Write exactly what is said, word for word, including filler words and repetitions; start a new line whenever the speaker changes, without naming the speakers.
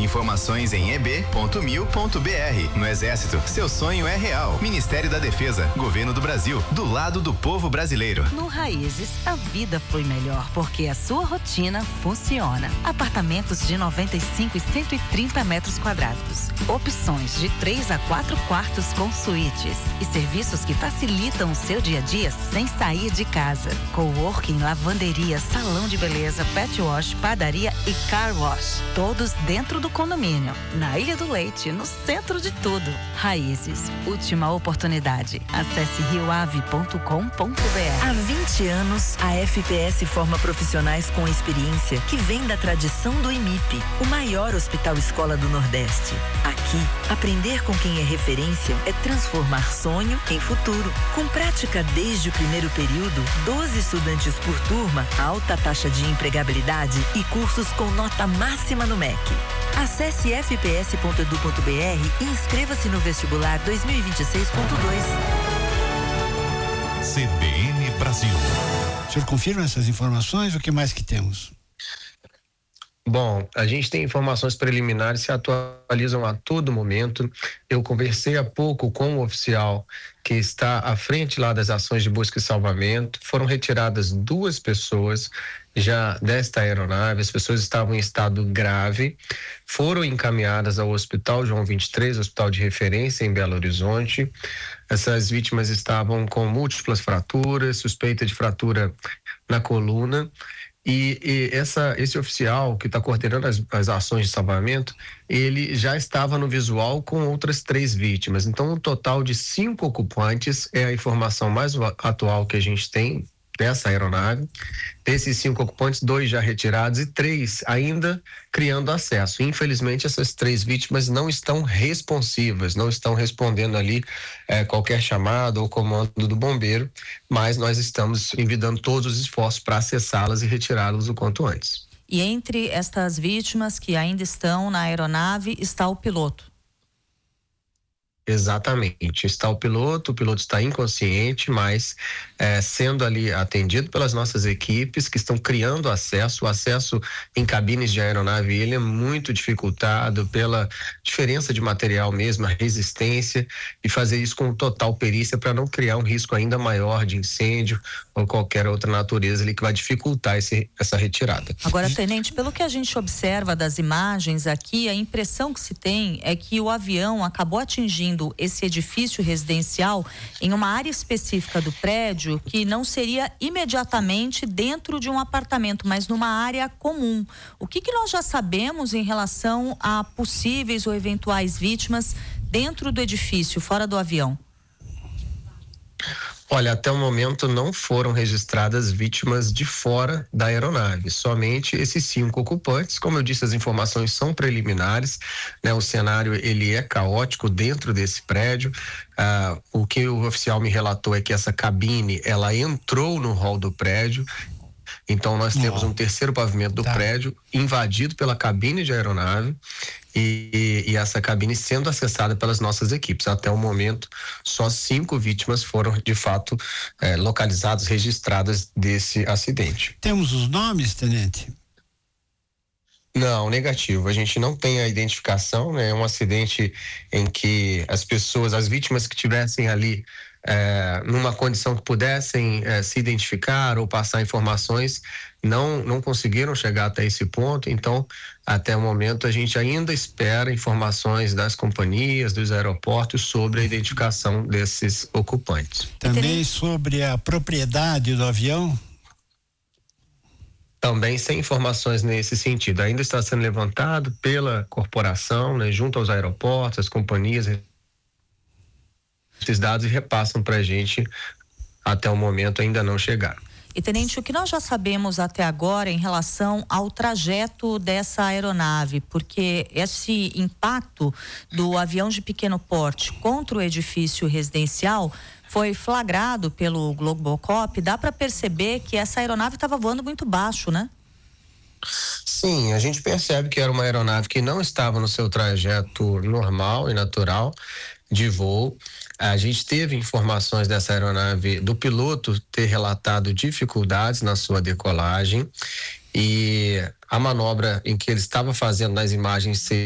Informações em e b ponto mil ponto b r. No Exército, seu sonho é real. Ministério da Defesa, Governo do Brasil, do lado do povo brasileiro.
No Raízes, a vida flui melhor porque a sua rotina funciona. Apartamentos de noventa e cinco e cento e trinta metros quadrados. Opções de três a quatro quartos com suítes. E serviços que facilitam o seu dia a dia sem sair de casa. Coworking, lavanderia, salão de beleza, pet wash, padaria e car wash. Todos dentro do condomínio. Na Ilha do Leite, no centro de tudo. Raízes, última oportunidade. Acesse rio ave ponto com ponto b r.
Há vinte anos, a F P S forma profissionais com experiência que vem da tradição do I M I P, o maior hospital escola do Nordeste. Aqui, aprender com quem é referência é transformar sonho em futuro. Com prática desde o primeiro período, doze estudantes por turma, alta taxa de empregabilidade e cursos com nota máxima no M E C. Acesse f p s ponto edu ponto b r e inscreva-se no vestibular dois mil e vinte e seis ponto dois.
C B N Brasil.
O senhor confirma essas informações? O que mais que temos?
Bom, a gente tem informações preliminares que se atualizam a todo momento. Eu conversei há pouco com o oficial que está à frente lá das ações de busca e salvamento. Foram retiradas duas pessoas já desta aeronave. As pessoas estavam em estado grave, foram encaminhadas ao Hospital João vinte e três, hospital de referência em Belo Horizonte. Essas vítimas estavam com múltiplas fraturas, suspeita de fratura na coluna. E, e essa, esse oficial que está coordenando as, as ações de salvamento, ele já estava no visual com outras três vítimas. Então, um total de cinco ocupantes é a informação mais atual que a gente tem dessa aeronave. Desses cinco ocupantes, dois já retirados e três ainda criando acesso. Infelizmente, essas três vítimas não estão responsivas, não estão respondendo ali eh, qualquer chamada ou comando do bombeiro, mas nós estamos envidando todos os esforços para acessá-las e retirá-las o quanto antes.
E entre estas vítimas que ainda estão na aeronave está o piloto.
Exatamente, está o piloto, o piloto está inconsciente, mas é, sendo ali atendido pelas nossas equipes que estão criando acesso, o acesso em cabines de aeronave, ele é muito dificultado pela diferença de material mesmo, a resistência, e fazer isso com total perícia para não criar um risco ainda maior de incêndio ou qualquer outra natureza ali que vai dificultar esse, essa retirada.
Agora, tenente, pelo que a gente observa das imagens aqui, a impressão que se tem é que o avião acabou atingindo esse edifício residencial em uma área específica do prédio que não seria imediatamente dentro de um apartamento, mas numa área comum. O que que nós já sabemos em relação a possíveis ou eventuais vítimas dentro do edifício, fora do avião?
Olha, até o momento não foram registradas vítimas de fora da aeronave, somente esses cinco ocupantes. Como eu disse, as informações são preliminares, né? O cenário ele é caótico dentro desse prédio. Ah, o que o oficial me relatou é que essa cabine ela entrou no hall do prédio. Então nós temos um terceiro pavimento do tá. prédio invadido pela cabine de aeronave e, e, e essa cabine sendo acessada pelas nossas equipes. Até o momento, só cinco vítimas foram de fato eh, localizadas, registradas desse acidente.
Temos os nomes, tenente?
Não, negativo. A gente não tem a identificação, né? É um acidente em que as pessoas, as vítimas que tivessem ali É, numa condição que pudessem é, se identificar ou passar informações, não, não conseguiram chegar até esse ponto. Então, até o momento, a gente ainda espera informações das companhias, dos aeroportos sobre a identificação desses ocupantes.
Também sobre a propriedade do avião?
Também sem informações nesse sentido. Ainda está sendo levantado pela corporação, né, junto aos aeroportos, as companhias, esses dados e repassam para a gente. Até o momento ainda não chegaram.
E, tenente, o que nós já sabemos até agora em relação ao trajeto dessa aeronave, porque esse impacto do avião de pequeno porte contra o edifício residencial foi flagrado pelo Globocop. Dá para perceber que essa aeronave estava voando muito baixo, né?
Sim, a gente percebe que era uma aeronave que não estava no seu trajeto normal e natural de voo. A gente teve informações dessa aeronave, do piloto ter relatado dificuldades na sua decolagem, e a manobra em que ele estava fazendo nas imagens